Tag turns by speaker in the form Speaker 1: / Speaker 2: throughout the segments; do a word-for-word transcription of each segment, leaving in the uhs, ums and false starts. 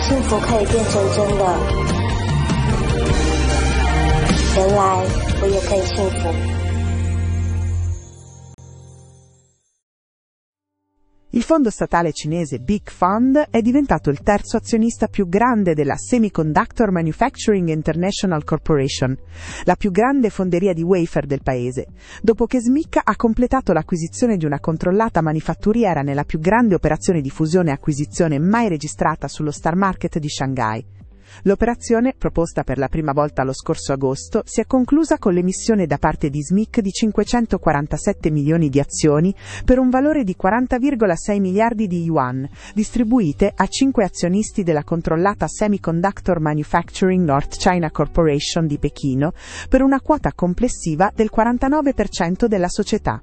Speaker 1: 幸福可以变成真的，原来我也可以幸福。
Speaker 2: Il fondo statale cinese Big Fund è diventato il terzo azionista più grande della Semiconductor Manufacturing International Corporation, la più grande fonderia di wafer del paese, dopo che S M I C ha completato l'acquisizione di una controllata manifatturiera nella più grande operazione di fusione e acquisizione mai registrata sullo Star Market di Shanghai. L'operazione, proposta per la prima volta lo scorso agosto, si è conclusa con l'emissione da parte di S M I C di cinquecentoquarantasette milioni di azioni per un valore di quaranta virgola sei miliardi di yuan, distribuite a cinque azionisti della controllata Semiconductor Manufacturing North China Corporation di Pechino, per una quota complessiva del quarantanove per cento della società.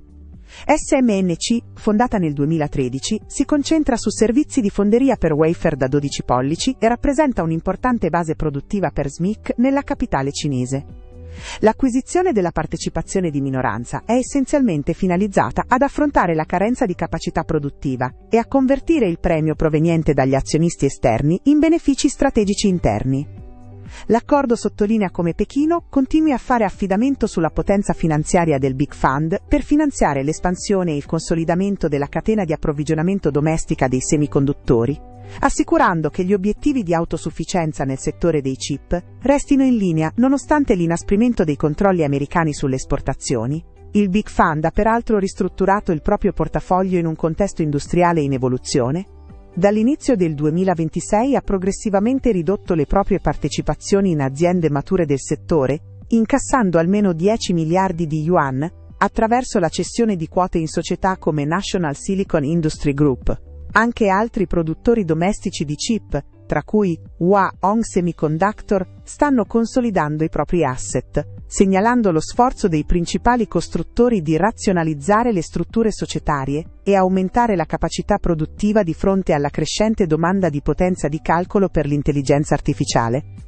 Speaker 2: S M N C, fondata nel duemilatredici, si concentra su servizi di fonderia per wafer da dodici pollici e rappresenta un'importante base produttiva per S M I C nella capitale cinese. L'acquisizione della partecipazione di minoranza è essenzialmente finalizzata ad affrontare la carenza di capacità produttiva e a convertire il premio proveniente dagli azionisti esterni in benefici strategici interni. L'accordo sottolinea come Pechino continui a fare affidamento sulla potenza finanziaria del Big Fund per finanziare l'espansione e il consolidamento della catena di approvvigionamento domestica dei semiconduttori, assicurando che gli obiettivi di autosufficienza nel settore dei chip restino in linea nonostante l'inasprimento dei controlli americani sulle esportazioni. Il Big Fund ha peraltro ristrutturato il proprio portafoglio in un contesto industriale in evoluzione. Dall'inizio del duemilaventisei ha progressivamente ridotto le proprie partecipazioni in aziende mature del settore, incassando almeno dieci miliardi di yuan, attraverso la cessione di quote in società come National Silicon Industry Group. Anche altri produttori domestici di chip, tra cui Hua Hong Semiconductor, stanno consolidando i propri asset, segnalando lo sforzo dei principali costruttori di razionalizzare le strutture societarie e aumentare la capacità produttiva di fronte alla crescente domanda di potenza di calcolo per l'intelligenza artificiale.